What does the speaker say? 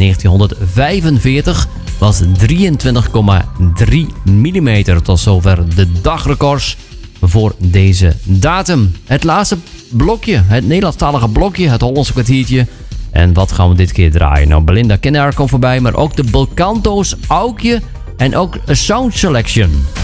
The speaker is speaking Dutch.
1945 was 23,3 mm. Tot zover de dagrecords voor deze datum. Het laatste blokje, het Nederlandstalige blokje, het Hollandse kwartiertje. En wat gaan we dit keer draaien? Nou, Belinda Kenner komt voorbij, maar ook de Belcanto's, Aukje en ook A Sound Selection.